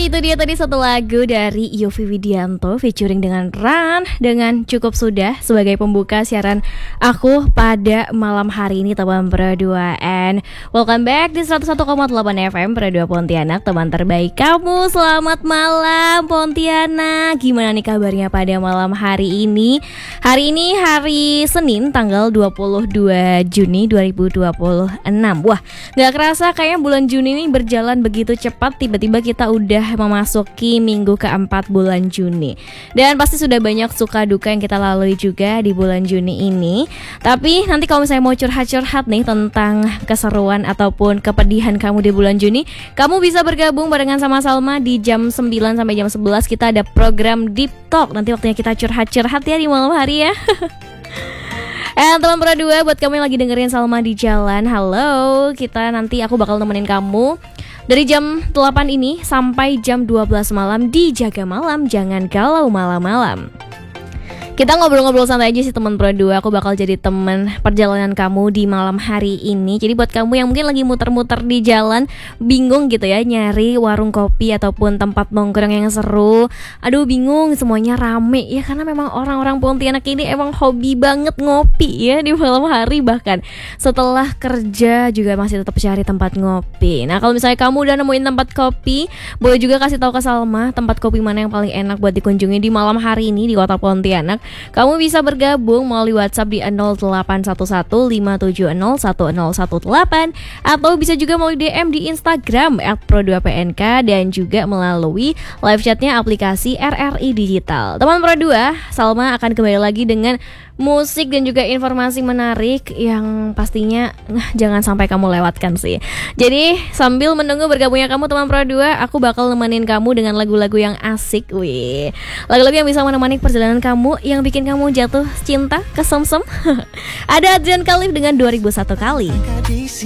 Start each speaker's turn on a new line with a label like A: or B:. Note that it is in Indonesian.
A: itu dia tadi satu lagu dari Yovie Widianto featuring dengan Ran dengan Cukup Sudah sebagai pembuka siaran aku pada malam hari ini teman Pro2. And welcome back di 101,8 FM Pro2 Pontianak, teman terbaik kamu. Selamat malam Pontianak. Gimana nih kabarnya pada malam hari ini? Hari ini hari Senin tanggal 22 Juni 2026. Wah, gak kerasa kayaknya bulan Juni ini berjalan begitu cepat. Tiba-tiba kita udah memasuki minggu keempat bulan Juni. Dan pasti sudah banyak suka duka yang kita lalui juga di bulan Juni ini. Tapi nanti kalau misalnya mau curhat-curhat nih tentang keseruan ataupun kepedihan kamu di bulan Juni, kamu bisa bergabung barengan sama Salma di jam 9 sampai jam 11. Kita ada program Deep Talk. Nanti waktunya kita curhat-curhat ya di malam hari ya. Teman Pro2, buat kamu yang lagi dengerin Salma di jalan, halo. Aku bakal nemenin kamu dari jam 8 ini sampai jam 12 malam di Jaga Malam, jangan galau malam-malam. Kita ngobrol-ngobrol santai aja sih teman Pro2. Aku bakal jadi teman perjalanan kamu di malam hari ini. Jadi buat kamu yang mungkin lagi muter-muter di jalan, bingung gitu ya nyari warung kopi ataupun tempat nongkrong yang seru. Aduh bingung, semuanya rame ya, karena memang orang-orang Pontianak ini emang hobi banget ngopi ya di malam hari. Bahkan setelah kerja juga masih tetap cari tempat ngopi. Nah kalau misalnya kamu udah nemuin tempat kopi, boleh juga kasih tahu ke Salma tempat kopi mana yang paling enak buat dikunjungi di malam hari ini di kota Pontianak. Kamu bisa bergabung melalui WhatsApp di 081157011018 atau bisa juga melalui DM di Instagram @pro2pnk dan juga melalui live chatnya aplikasi RRI Digital. Teman Pro2, Salma akan kembali lagi dengan musik dan juga informasi menarik yang pastinya jangan sampai kamu lewatkan sih. Jadi sambil menunggu bergabungnya kamu teman Pro2, aku bakal nemenin kamu dengan lagu-lagu yang asik. Wih, lagu-lagu yang bisa menemani perjalanan kamu, yang bikin kamu jatuh cinta ke Semsem. Ada Adrian Khalif dengan 2001 kali.